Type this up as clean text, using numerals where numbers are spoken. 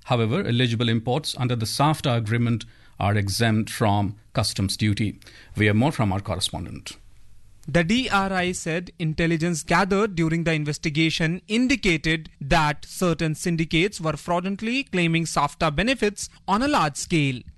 However, eligible imports under the SAFTA agreement are exempt from customs duty. We have more from our correspondent. The DRI said intelligence gathered during the investigation indicated that certain syndicates were fraudulently claiming SAFTA benefits on a large scale.